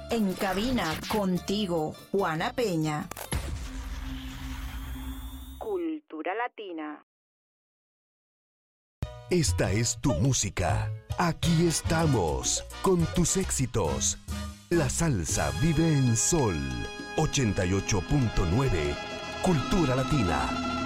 En cabina, contigo, Juana Peña. Cultura Latina. Esta es tu música. Aquí estamos, con tus éxitos. La salsa vive en Sol 88.9. Cultura Latina.